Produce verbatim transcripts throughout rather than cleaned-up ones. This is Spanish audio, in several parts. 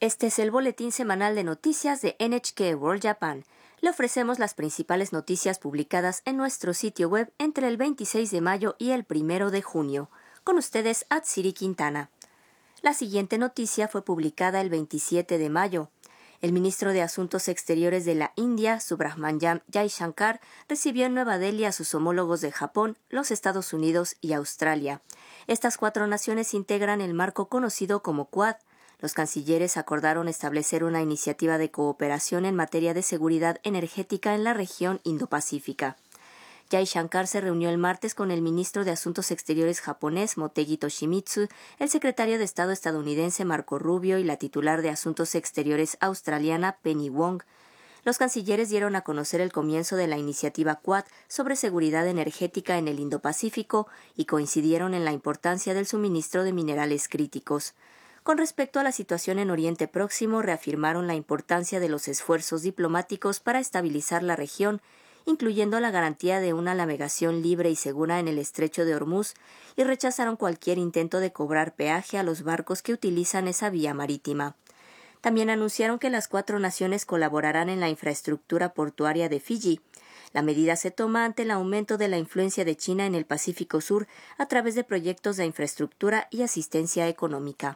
Este es el boletín semanal de noticias de N H K World Japan. Le ofrecemos las principales noticias publicadas en nuestro sitio web entre el veintiséis de mayo y el primero de junio. Con ustedes, Atsiri Quintana. La siguiente noticia fue publicada el veintisiete de mayo. El ministro de Asuntos Exteriores de la India, Subrahmanyam Jaishankar, recibió en Nueva Delhi a sus homólogos de Japón, los Estados Unidos y Australia. Estas cuatro naciones integran el marco conocido como Quad. Los cancilleres acordaron establecer una iniciativa de cooperación en materia de seguridad energética en la región Indo-Pacífica. Jaishankar se reunió el martes con el ministro de Asuntos Exteriores japonés Motegi Toshimitsu, el secretario de Estado estadounidense Marco Rubio y la titular de Asuntos Exteriores australiana Penny Wong. Los cancilleres dieron a conocer el comienzo de la iniciativa Quad sobre seguridad energética en el Indo-Pacífico y coincidieron en la importancia del suministro de minerales críticos. Con respecto a la situación en Oriente Próximo, reafirmaron la importancia de los esfuerzos diplomáticos para estabilizar la región, incluyendo la garantía de una navegación libre y segura en el estrecho de Hormuz, y rechazaron cualquier intento de cobrar peaje a los barcos que utilizan esa vía marítima. También anunciaron que las cuatro naciones colaborarán en la infraestructura portuaria de Fiji. La medida se toma ante el aumento de la influencia de China en el Pacífico Sur a través de proyectos de infraestructura y asistencia económica.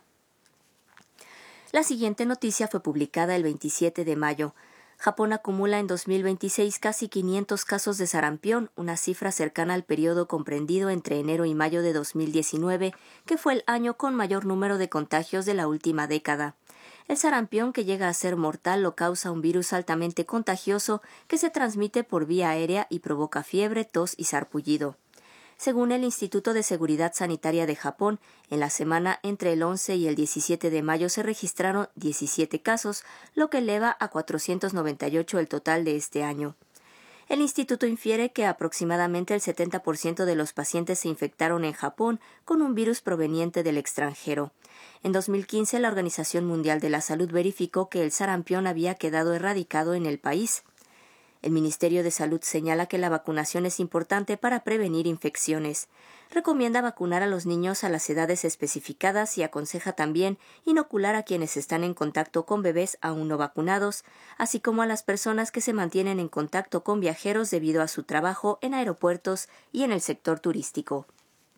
La siguiente noticia fue publicada el veintisiete de mayo. Japón acumula en dos mil veintiséis casi quinientos casos de sarampión, una cifra cercana al periodo comprendido entre enero y mayo de dos mil diecinueve, que fue el año con mayor número de contagios de la última década. El sarampión, que llega a ser mortal, lo causa un virus altamente contagioso que se transmite por vía aérea y provoca fiebre, tos y sarpullido. Según el Instituto de Seguridad Sanitaria de Japón, en la semana entre el once y el diecisiete de mayo se registraron diecisiete casos, lo que eleva a cuatrocientos noventa y ocho el total de este año. El instituto infiere que aproximadamente el setenta por ciento de los pacientes se infectaron en Japón con un virus proveniente del extranjero. En dos mil quince, la Organización Mundial de la Salud verificó que el sarampión había quedado erradicado en el país. El Ministerio de Salud señala que la vacunación es importante para prevenir infecciones. Recomienda vacunar a los niños a las edades especificadas y aconseja también inocular a quienes están en contacto con bebés aún no vacunados, así como a las personas que se mantienen en contacto con viajeros debido a su trabajo en aeropuertos y en el sector turístico.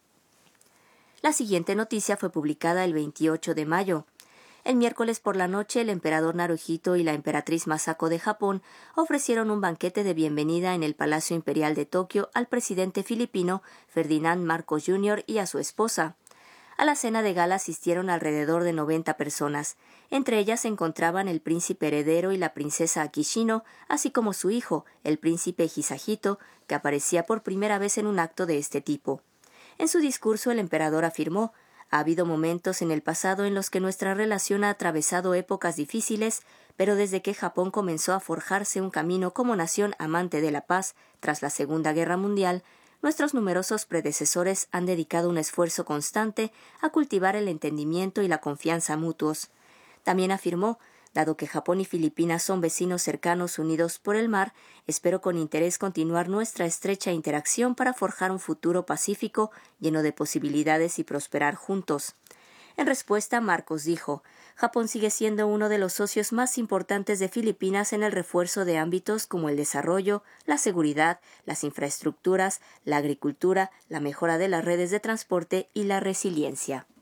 La siguiente noticia fue publicada el veintiocho de mayo. El miércoles por la noche, el emperador Naruhito y la emperatriz Masako de Japón ofrecieron un banquete de bienvenida en el Palacio Imperial de Tokio al presidente filipino Ferdinand Marcos junior y a su esposa. A la cena de gala asistieron alrededor de noventa personas. Entre ellas se encontraban el príncipe heredero y la princesa Akishino, así como su hijo, el príncipe Hisahito, que aparecía por primera vez en un acto de este tipo. En su discurso, el emperador afirmó: «Ha habido momentos en el pasado en los que nuestra relación ha atravesado épocas difíciles, pero desde que Japón comenzó a forjarse un camino como nación amante de la paz tras la Segunda Guerra Mundial, nuestros numerosos predecesores han dedicado un esfuerzo constante a cultivar el entendimiento y la confianza mutuos». También afirmó: «Dado que Japón y Filipinas son vecinos cercanos unidos por el mar, espero con interés continuar nuestra estrecha interacción para forjar un futuro pacífico lleno de posibilidades y prosperar juntos». En respuesta, Marcos dijo: «Japón sigue siendo uno de los socios más importantes de Filipinas en el refuerzo de ámbitos como el desarrollo, la seguridad, las infraestructuras, la agricultura, la mejora de las redes de transporte y la resiliencia».